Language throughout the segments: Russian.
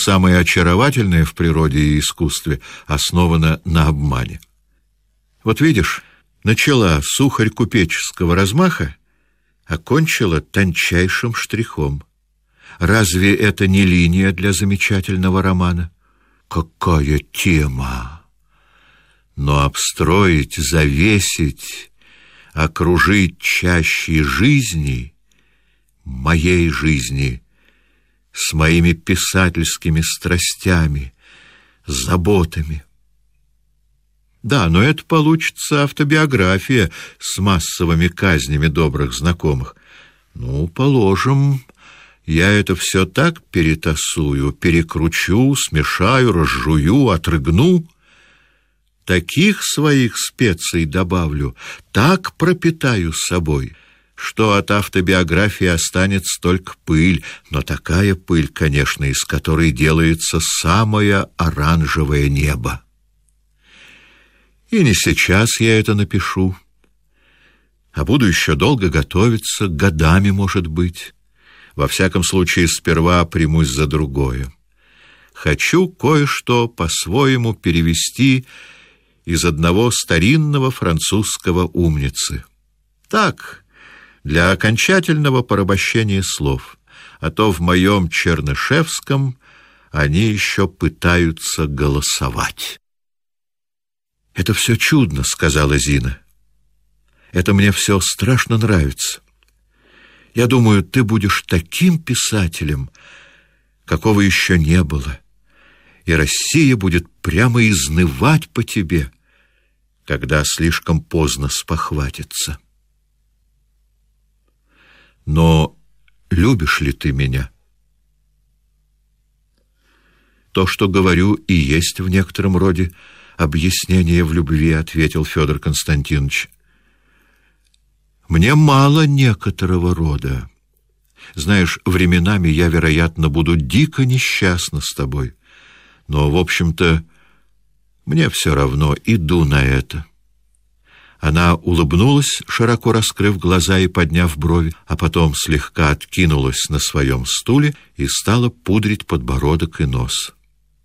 самое очаровательное в природе и искусстве основано на обмане. Вот видишь, начала сухарь купеческого размаха, а кончила тончайшим штрихом. Разве это не линия для замечательного романа? Какая тема! Но обстроить, завесить, окружить чащей жизни, моей жизни, с моими писательскими страстями, заботами. Да, но это получится автобиография с массовыми казнями добрых знакомых. Ну, положим, я это все так перетасую, перекручу, смешаю, разжую, отрыгну. Таких своих специй добавлю, так пропитаю собой, что от автобиографии останется только пыль, но такая пыль, конечно, из которой делается самое оранжевое небо. И не сейчас я это напишу, а буду еще долго готовиться, годами, может быть. Во всяком случае, сперва примусь за другое. Хочу кое-что по-своему перевести из одного старинного французского умницы. Так, для окончательного порабощения слов, а то в моем Чернышевском они еще пытаются голосовать. «Это все чудно», — сказала Зина. «Это мне все страшно нравится. Я думаю, ты будешь таким писателем, какого еще не было, и Россия будет прямо изнывать по тебе, когда слишком поздно спохватится. Но любишь ли ты меня?» «То, что говорю, и есть в некотором роде объяснение в любви», — ответил Федор Константинович. «Мне мало некоторого рода. Знаешь, временами я, вероятно, буду дико несчастна с тобой. Но, в общем-то, мне все равно, иду на это». Она улыбнулась, широко раскрыв глаза и подняв брови, а потом слегка откинулась на своем стуле и стала пудрить подбородок и нос.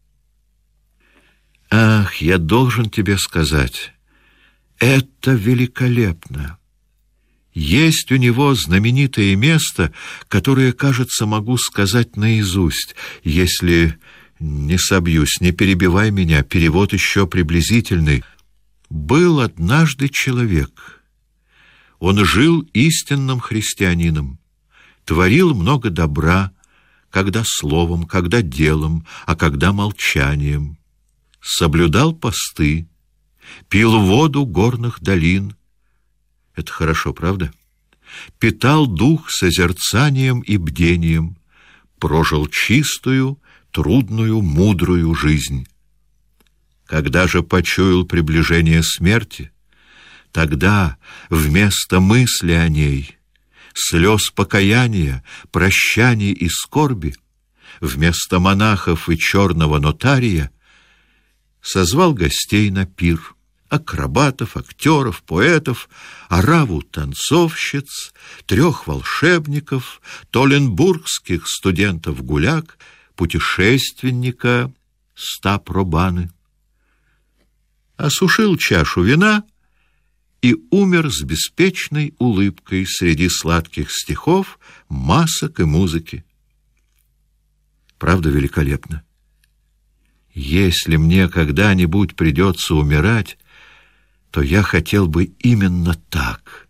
«Ах, я должен тебе сказать, это великолепно! Есть у него знаменитое место, которое, кажется, могу сказать наизусть, если не собьюсь, не перебивай меня, перевод еще приблизительный. Был однажды человек. Он жил истинным христианином, творил много добра, когда словом, когда делом, а когда молчанием. Соблюдал посты, пил воду горных долин. Это хорошо, правда? Питал дух созерцанием и бдением, прожил чистую, трудную, мудрую жизнь. Когда же почуял приближение смерти, тогда вместо мысли о ней, слез покаяния, прощаний и скорби, вместо монахов и черного нотария созвал гостей на пир, акробатов, актеров, поэтов, ораву танцовщиц, 3 волшебников, толенбургских студентов-гуляк, путешественника Стапробаны. Осушил чашу вина и умер с беспечной улыбкой среди сладких стихов, масок и музыки. Правда, великолепно? Если мне когда-нибудь придется умирать, то я хотел бы именно так.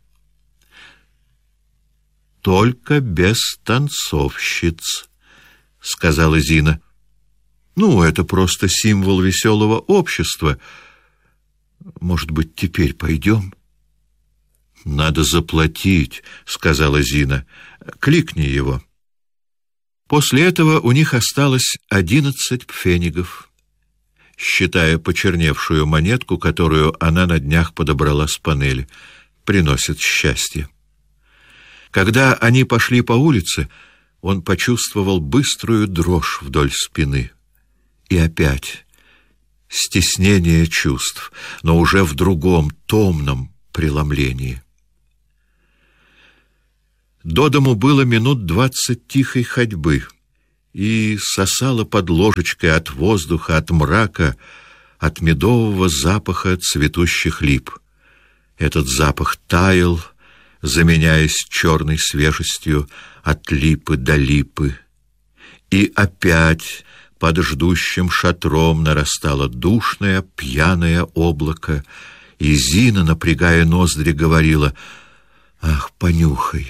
«Только без танцовщиц», — сказала Зина. «Ну, это просто символ веселого общества. Может быть, теперь пойдем?» «Надо заплатить», — сказала Зина. «Кликни его». После этого у них осталось 11 пфенигов, считая почерневшую монетку, которую она на днях подобрала с панели. Приносит счастье. Когда они пошли по улице, он почувствовал быструю дрожь вдоль спины. И опять стеснение чувств, но уже в другом, томном преломлении. До дому было минут 20 тихой ходьбы, и сосала под ложечкой от воздуха, от мрака, от медового запаха цветущих лип. Этот запах таял, заменяясь черной свежестью от липы до липы. И опять под ждущим шатром нарастало душное, пьяное облако, и Зина, напрягая ноздри, говорила: «Ах, понюхай!»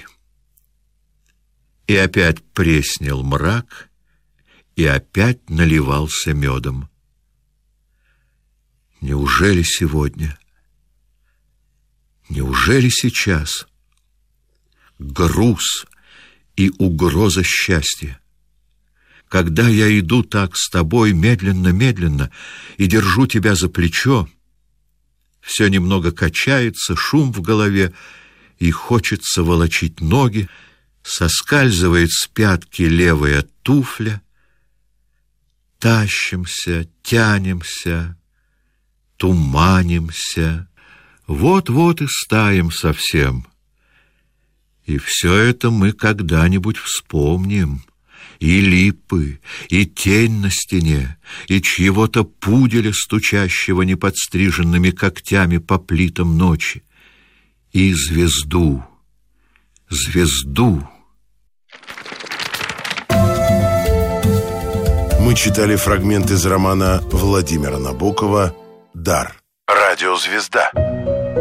И опять преснел мрак, и опять наливался медом. Неужели сегодня? Неужели сейчас? Груз и угроза счастья. Когда я иду так с тобой медленно-медленно и держу тебя за плечо, все немного качается, шум в голове, и хочется волочить ноги, соскальзывает с пятки левая туфля. Тащимся, тянемся, туманимся, вот-вот и стаем совсем. И все это мы когда-нибудь вспомним. И липы, и тень на стене, и чьего-то пуделя, стучащего неподстриженными когтями по плитам ночи, и звезду, звезду. Мы читали фрагмент из романа Владимира Набокова «Дар». Радиозвезда.